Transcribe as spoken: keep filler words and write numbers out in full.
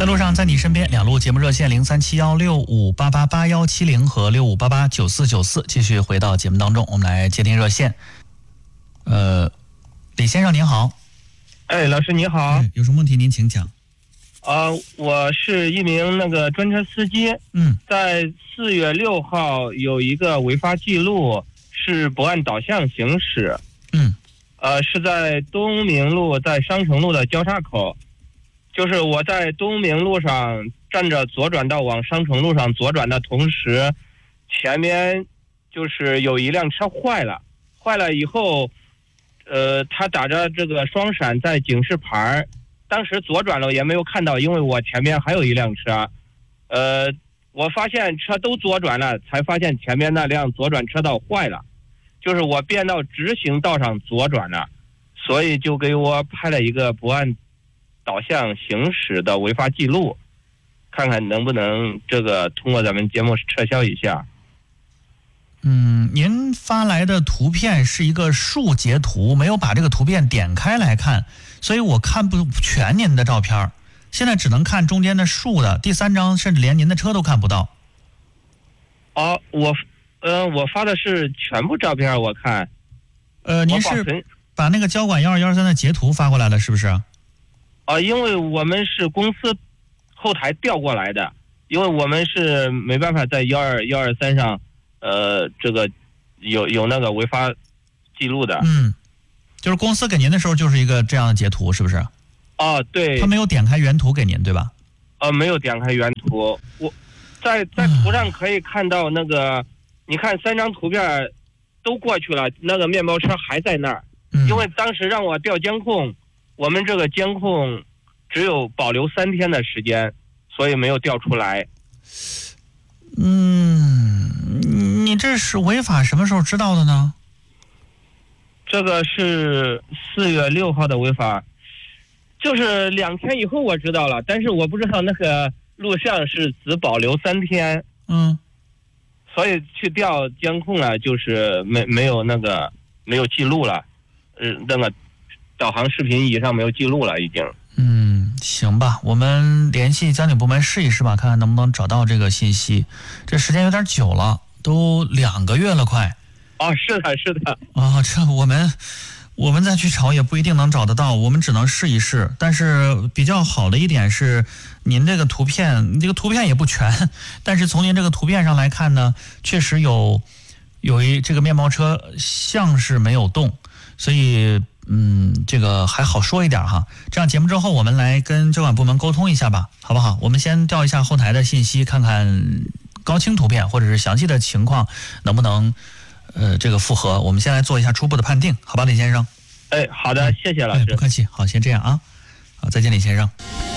在路上，在你身边，两路节目热线零三七幺六五八八八幺七零和六五八八九四九四，继续回到节目当中，我们来接听热线。呃，李先生您好。 哎，老师你好。 嗯、有什么问题您请讲。 啊、呃，我是一名那个专车司机。 嗯， 在四月六号有一个违法记录，是不按导向行驶。 嗯， 呃，是在东明路在商城路的交叉口。就是我在东明路上站着左转道往商城路上左转的同时，前面就是有一辆车坏了，坏了以后，呃，他打着这个双闪在警示牌，当时左转了也没有看到，因为我前面还有一辆车，呃，我发现车都左转了，才发现前面那辆左转车道坏了，就是我变到直行道上左转了，所以就给我拍了一个不按导向行驶的违法记录，看看能不能这个通过咱们节目撤销一下。 嗯，您发来的图片是一个竖截图，没有把这个图片点开来看，所以我看不全您的照片，现在只能看中间的竖的，第三张甚至连您的车都看不到。 哦，我，呃，我发的是全部照片，我看。 呃，您是把那个交管幺二幺三的截图发过来了，是不是？啊、 呃，因为我们是公司后台调过来的，因为我们是没办法在幺二幺二三上。呃，这个有有那个违法记录的， 嗯，就是公司给您的时候就是一个这样的截图，是不是？ 哦，对， 他没有点开原图给您，对吧？ 呃，没有点开原图，我在在图上可以看到那个，嗯、你看三张图片都过去了，那个面包车还在那儿， 嗯、 因为当时让我调监控，我们这个监控只有保留三天的时间，所以没有调出来。 嗯。你这是违法什么时候知道的呢？ 这个是四月六号的违法，就是两天以后我知道了，但是我不知道那个录像是只保留三天， 嗯， 所以去调监控了，就是没没有那个没有记录了，呃，那个导航视频仪上没有记录了，已经。 嗯，行吧，我们联系交警部门试一试吧，看看能不能找到这个信息。这时间有点久了。都两个月了快。 哦，是的是的啊，这我们我们再去找也不一定能找得到，我们只能试一试。但是比较好的一点是您这个图片这个图片也不全，但是从您这个图片上来看呢，确实有有一这个面包车像是没有动，所以嗯，这个还好说一点哈。这样节目之后我们来跟交管部门沟通一下吧，好不好？我们先调一下后台的信息，看看高清图片或者是详细的情况能不能呃这个符合，我们先来做一下初步的判定，好吧，李先生？ 哎，好的，谢谢老师。 哎，不客气，好，先这样啊，好，再见，李先生。